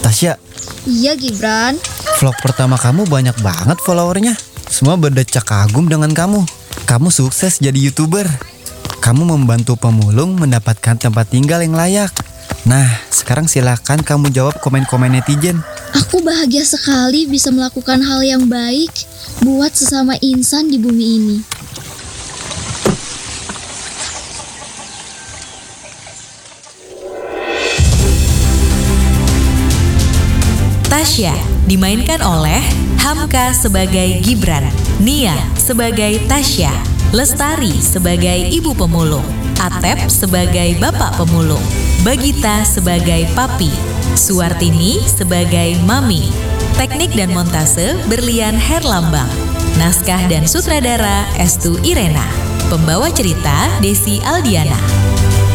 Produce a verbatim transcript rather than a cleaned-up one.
Tasya, Iya Gibran. vlog pertama kamu banyak banget followernya. Semua berdecak kagum dengan kamu. Kamu sukses jadi YouTuber. Kamu membantu pemulung mendapatkan tempat tinggal yang layak. Nah, sekarang silakan kamu jawab komen-komen netizen. Aku bahagia sekali bisa melakukan hal yang baik buat sesama insan di bumi ini. Tasya dimainkan oleh Hamka sebagai Gibran, Nia sebagai Tasya, Lestari sebagai ibu pemulung, Atep sebagai bapak pemulung, Bagita sebagai papi, Suwartini sebagai mami. Teknik dan montase Berlian Herlambang. Naskah dan sutradara Estu Irena. Pembawa cerita Desi Aldiana.